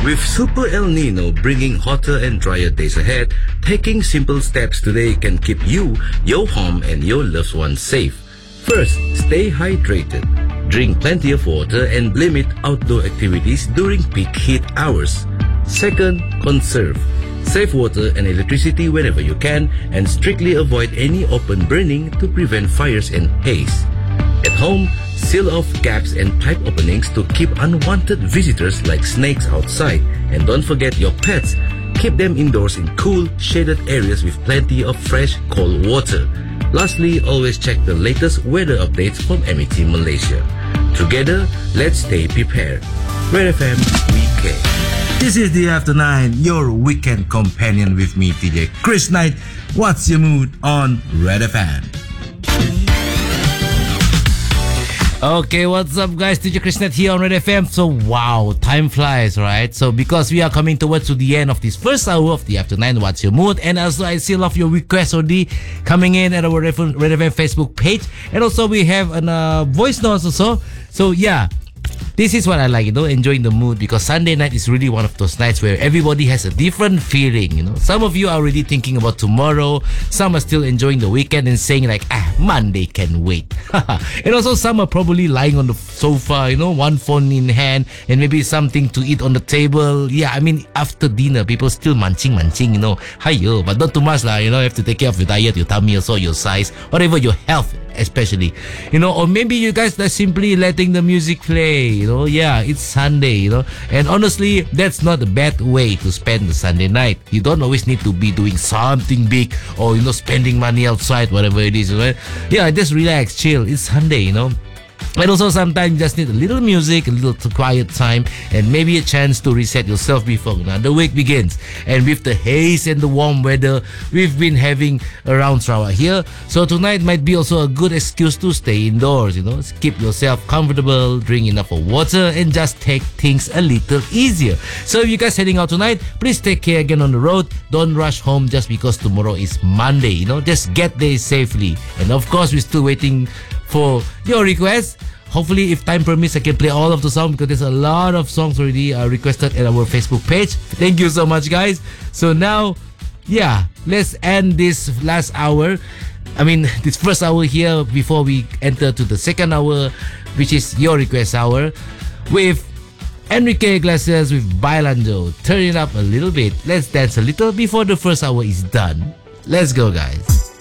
With Super El Nino bringing hotter and drier days ahead, taking simple steps today can keep you, your home, and your loved ones safe. First, stay hydrated. Drink plenty of water and limit outdoor activities during peak heat hours. Second, conserve. Save water and electricity whenever you can and strictly avoid any open burning to prevent fires and haze. At home, seal off gaps and pipe openings to keep unwanted visitors like snakes outside. And don't forget your pets. Keep them indoors in cool, shaded areas with plenty of fresh, cold water. Lastly, always check the latest weather updates from MET Malaysia. Together, let's stay prepared. Red FM Weekend. This is the After 9, your weekend companion with me, TJ Chris Knight. What's your mood on Red FM? Okay, what's up guys? DJ Krishnet here on Red FM. So wow, time flies, right? So because we are coming towards to the end of this first hour of the After 9, What's Your Mood? And also I see a lot of your requests already coming in at our Red FM Facebook page. And also we have a voice notes also. So yeah, this is what I like, enjoying the mood, because Sunday night is really one of those nights where everybody has a different feeling, Some of you are already thinking about tomorrow, some are still enjoying the weekend and saying like, Monday can wait. And also some are probably lying on the sofa, one phone in hand and maybe something to eat on the table. Yeah, I mean, after dinner, people still munching, Hiyo, but not too much lah, you have to take care of your diet, your tummy also, your size, whatever, your health especially, or maybe you guys are simply letting the music play, yeah, it's Sunday, and honestly, that's not a bad way to spend the Sunday night. You don't always need to be doing something big or, spending money outside, whatever it is, right? Yeah, just relax, chill, it's Sunday, And also sometimes you just need a little music, a little quiet time, and maybe a chance to reset yourself before another week begins. And with the haze and the warm weather we've been having around Sarawak here, so tonight might be also a good excuse to stay indoors, Keep yourself comfortable, drink enough of water, and just take things a little easier. So if you guys heading out tonight, please take care again on the road. Don't rush home just because tomorrow is Monday, Just get there safely. And of course, we're still waiting for your requests. Hopefully, if time permits, I can play all of the songs, because there's a lot of songs already requested at our Facebook page. Thank you so much, guys. So now, yeah, let's end this last hour. I mean, this first hour here before we enter to the second hour, which is your request hour, with Enrique Iglesias with Bailando. Turn it up a little bit. Let's dance a little before the first hour is done. Let's go, guys.